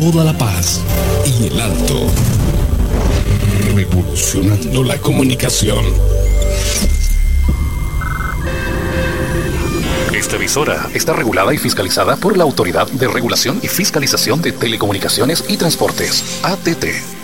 toda la paz y el alto. Revolucionando la comunicación. Esta emisora está regulada y fiscalizada por la Autoridad de Regulación y Fiscalización de Telecomunicaciones y Transportes, ATT.